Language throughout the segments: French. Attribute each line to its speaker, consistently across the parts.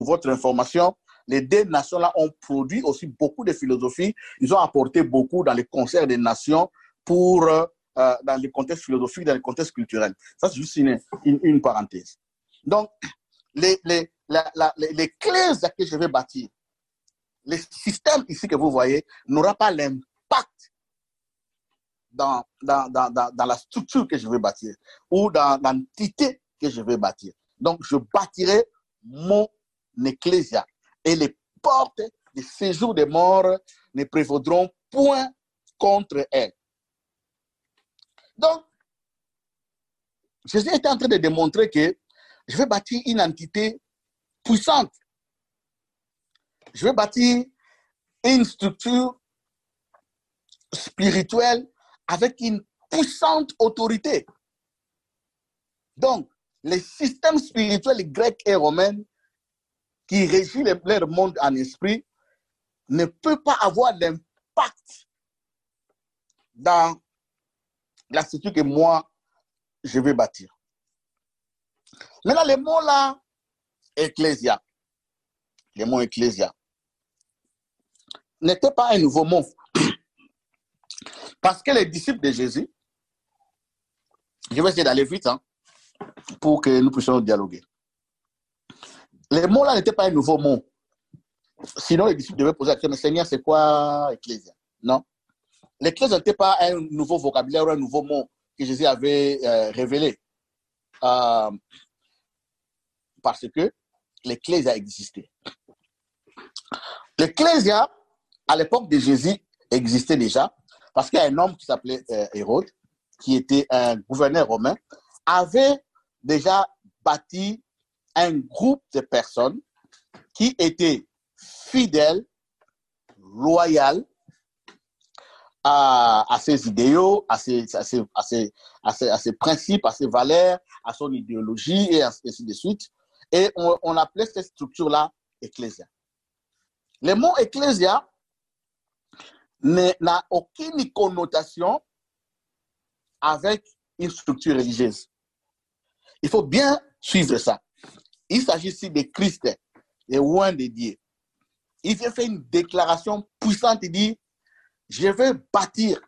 Speaker 1: votre information, les deux nations-là ont produit aussi beaucoup de philosophie. Ils ont apporté beaucoup dans les concerts des nations pour, dans les contextes philosophiques, dans les contextes culturels. Ça, c'est juste une parenthèse. Donc, l'ecclésia que je vais bâtir, le système ici que vous voyez, n'aura pas l'impact dans la structure que je vais bâtir ou dans l'entité que je vais bâtir. Donc, je bâtirai mon ecclésia et les portes du séjour des morts ne prévaudront point contre elle. Donc, Jésus était en train de démontrer que je vais bâtir une entité puissante. Je vais bâtir une structure spirituelle avec une puissante autorité. Donc, les systèmes spirituels grecs et romains qui régissent leur monde en esprit ne peuvent pas avoir d'impact dans la structure que moi, je vais bâtir. Maintenant, le mot là, ecclésia, le mot ecclésia, n'était pas un nouveau mot. Parce que les disciples de Jésus, je vais essayer d'aller vite pour que nous puissions dialoguer. Le mot là n'était pas un nouveau mot. Sinon, les disciples devaient poser la question, mais Seigneur, c'est quoi ecclésia? Non. L'ecclésia n'était pas un nouveau vocabulaire ou un nouveau mot que Jésus avait révélé. Parce que l'ecclésia existait. L'ecclésia, à l'époque de Jésus, existait déjà, parce qu'il y a un homme qui s'appelait Hérode, qui était un gouverneur romain, avait déjà bâti un groupe de personnes qui étaient fidèles, loyales à ses idéaux, à ses principes, à ses valeurs, à son idéologie, et ainsi de suite. Et on appelait cette structure-là ecclésia. Le mot ecclésia n'a aucune connotation avec une structure religieuse. Il faut bien suivre ça. Il s'agit ici de Christ, et loin de Dieu. Il vient faire une déclaration puissante, il dit, je vais bâtir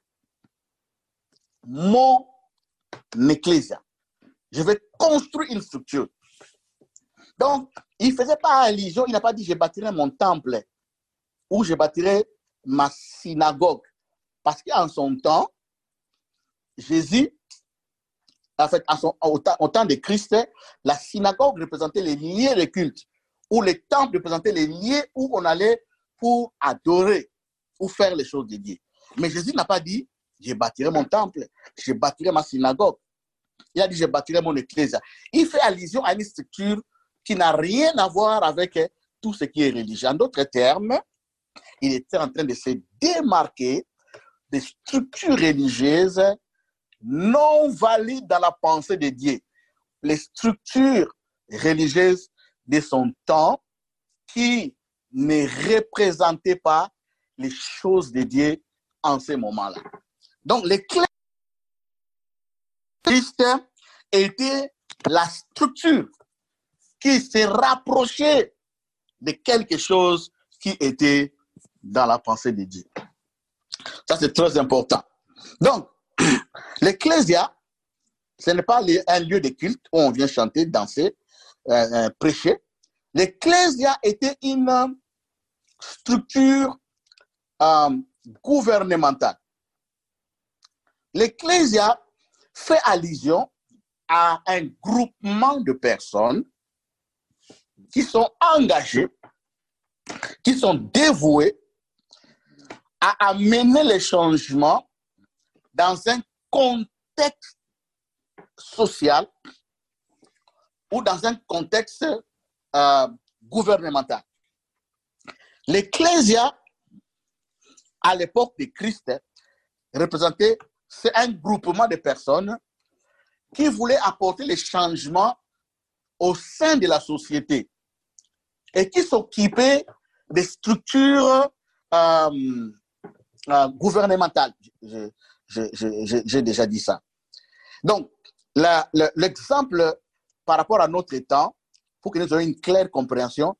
Speaker 1: mon ecclésia. Je vais construire une structure. Donc, il ne faisait pas allusion, il n'a pas dit, je bâtirai mon temple ou je bâtirai ma synagogue. Parce qu'en son temps, Jésus, en fait, au temps de Christ, la synagogue représentait les lieux de culte, ou les temples représentaient les lieux où on allait pour adorer ou faire les choses de Dieu. Mais Jésus n'a pas dit, je bâtirai mon temple, je bâtirai ma synagogue. Il a dit, je bâtirai mon ecclésia. Il fait allusion à une structure qui n'a rien à voir avec tout ce qui est religieux. En d'autres termes, il était en train de se démarquer des structures religieuses non valides dans la pensée de Dieu. Les structures religieuses de son temps qui ne représentaient pas les choses de Dieu en ce moment-là. Donc, l'Église était la structure qui se rapprochait de quelque chose qui était dans la pensée de Dieu. Ça, c'est très important. Donc, l'Ecclésia, ce n'est pas un lieu de culte où on vient chanter, danser, prêcher. L'Ecclésia était une structure gouvernementale. L'Ecclésia fait allusion à un groupement de personnes qui sont engagées, qui sont dévouées à amener les changements dans un contexte social ou dans un contexte gouvernemental. L'Ecclésia, à l'époque de Christ, représentait, c'est un groupement de personnes qui voulaient apporter les changements au sein de la société et qui s'occupaient des structures gouvernementales. J'ai déjà dit ça. Donc, l'exemple par rapport à notre temps, pour que nous ayons une claire compréhension,